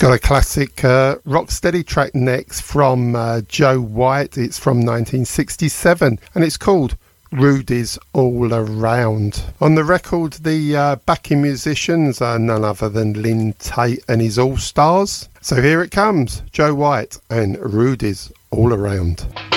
Got a classic rocksteady track next from Joe White. It's from 1967 and it's called Rudy's All Around. On the record, the backing musicians are none other than Lynn Tate and his All Stars. So here it comes, Joe White and Rudy's All Around.